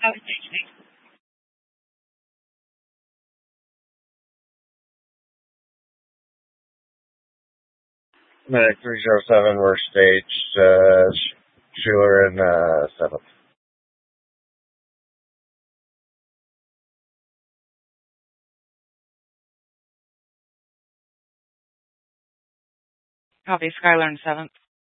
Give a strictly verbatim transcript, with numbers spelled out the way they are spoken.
How is it? Medic three zero seven, we're staged, uh, Schuler in, uh, seventh. Copy, Skylar in seventh.